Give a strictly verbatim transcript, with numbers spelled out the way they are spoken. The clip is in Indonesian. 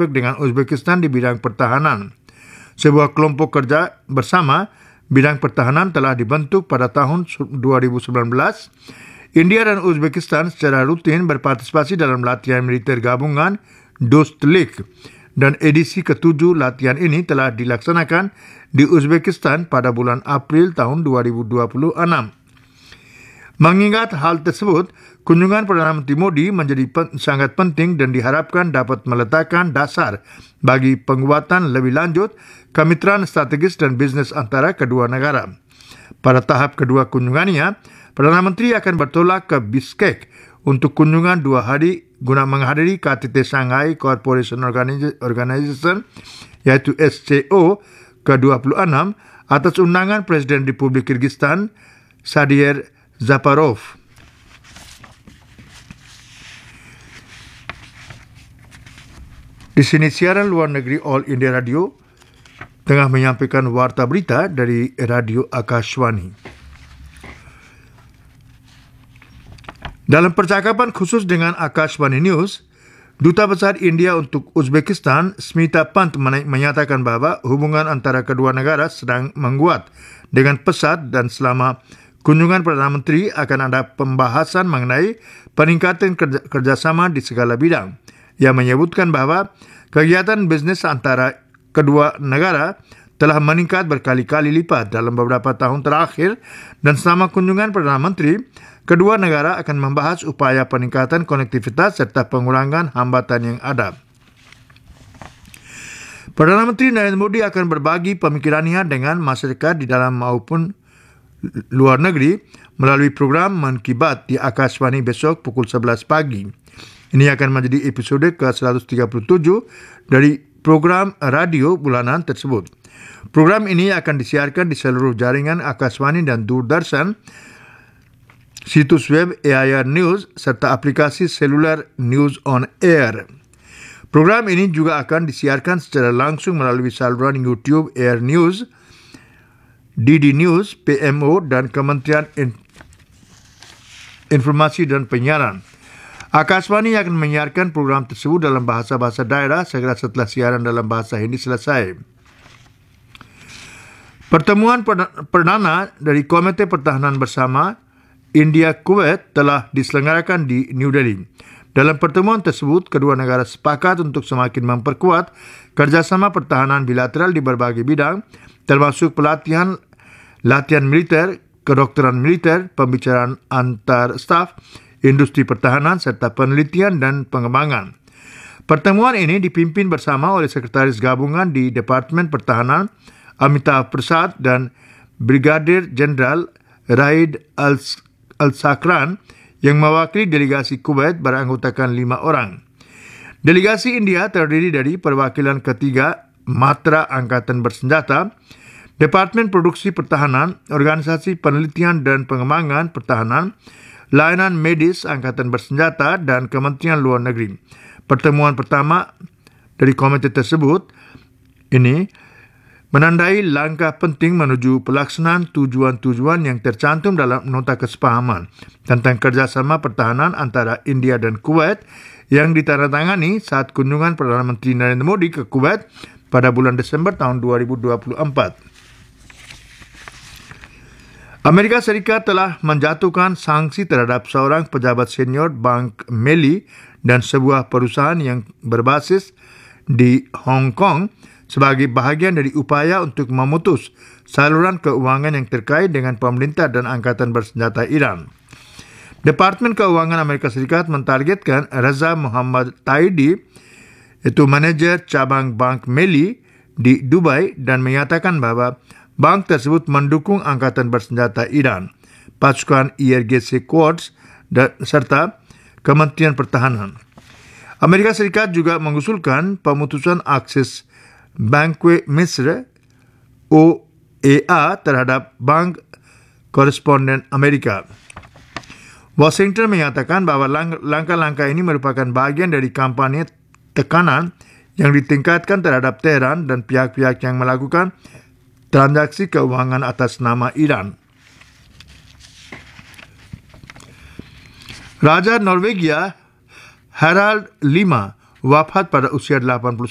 aspek dengan Uzbekistan di bidang pertahanan. Sebuah kelompok kerja bersama bidang pertahanan telah dibentuk pada tahun dua ribu sembilan belas. India dan Uzbekistan secara rutin berpartisipasi dalam latihan militer gabungan Dostlik, dan edisi ketujuh latihan ini telah dilaksanakan di Uzbekistan pada bulan April tahun dua ribu dua puluh enam. Mengingat hal tersebut, kunjungan Perdana Menteri Modi menjadi pen- sangat penting dan diharapkan dapat meletakkan dasar bagi penguatan lebih lanjut kemitraan strategis dan bisnes antara kedua negara. Pada tahap kedua kunjungannya, Perdana Menteri akan bertolak ke Bishkek untuk kunjungan dua hari guna menghadiri K T T Shanghai Cooperation Organization yaitu S C O ke dua puluh enam atas undangan Presiden Republik Kyrgyzstan Sadir Zaparov. Di sini siaran luar negeri All India Radio tengah menyampaikan warta berita dari Radio Akashvani. Dalam percakapan khusus dengan Akashvani News, Duta Besar India untuk Uzbekistan, Smita Pant, menyatakan bahawa hubungan antara kedua negara sedang menguat dengan pesat dan selama kunjungan Perdana Menteri akan ada pembahasan mengenai peningkatan kerja, kerjasama di segala bidang. Ia menyebutkan bahawa kegiatan bisnes antara kedua negara telah meningkat berkali-kali lipat dalam beberapa tahun terakhir dan selama kunjungan Perdana Menteri, kedua negara akan membahas upaya peningkatan konektivitas serta pengurangan hambatan yang ada. Perdana Menteri Narendra Modi akan berbagi pemikirannya dengan masyarakat di dalam maupun luar negeri melalui program Man Ki Baat di Akashvani besok pukul sebelas pagi. Ini akan menjadi episode ke seratus tiga puluh tujuh dari program radio bulanan tersebut. Program ini akan disiarkan di seluruh jaringan Akashvani dan Doordarshan, situs web A I R News serta aplikasi seluler News on Air. Program ini juga akan disiarkan secara langsung melalui saluran YouTube Air News, D D News, P M O dan Kementerian Informasi dan Penyiaran. Akashvani akan menyiarkan program tersebut dalam bahasa-bahasa daerah segera setelah siaran dalam bahasa Hindi selesai. Pertemuan perdana dari Komite Pertahanan Bersama India Kuwait telah diselenggarakan di New Delhi. Dalam pertemuan tersebut, kedua negara sepakat untuk semakin memperkuat kerjasama pertahanan bilateral di berbagai bidang, termasuk pelatihan, latihan militer, kedokteran militer, pembicaraan antar staf, industri pertahanan, serta penelitian dan pengembangan. Pertemuan ini dipimpin bersama oleh Sekretaris Gabungan di Departemen Pertahanan, Amitabh Prasad, dan Brigadir Jenderal Raid Al-Sakran yang mewakili delegasi Kuwait beranggotakan lima orang. Delegasi India terdiri dari perwakilan ketiga Matra Angkatan Bersenjata, Departemen Produksi Pertahanan, Organisasi Penelitian dan Pengembangan Pertahanan, Layanan Medis Angkatan Bersenjata, dan Kementerian Luar Negeri. Pertemuan pertama dari komite tersebut ini menandai langkah penting menuju pelaksanaan tujuan-tujuan yang tercantum dalam nota kesepahaman tentang kerjasama pertahanan antara India dan Kuwait yang ditandatangani saat kunjungan Perdana Menteri Narendra Modi ke Kuwait pada bulan Desember tahun dua ribu dua puluh empat. Amerika Serikat telah menjatuhkan sanksi terhadap seorang pejabat senior Bank Melli dan sebuah perusahaan yang berbasis di Hong Kong sebagai bahagian dari upaya untuk memutus saluran keuangan yang terkait dengan pemerintah dan Angkatan Bersenjata Iran. Departemen Keuangan Amerika Serikat mentargetkan Reza Muhammad Taidi, itu manajer cabang Bank Melli di Dubai, dan menyatakan bahwa bank tersebut mendukung Angkatan Bersenjata Iran, pasukan I R G C Quds, dan serta Kementerian Pertahanan. Amerika Serikat juga mengusulkan pemutusan akses Banque Misr O E A terhadap Bank Koresponden Amerika. Washington menyatakan bahwa lang- langkah-langkah ini merupakan bagian dari kampanye tekanan yang ditingkatkan terhadap Tehran dan pihak-pihak yang melakukan transaksi keuangan atas nama Iran. Raja Norwegia Harald lima wafat pada usia delapan puluh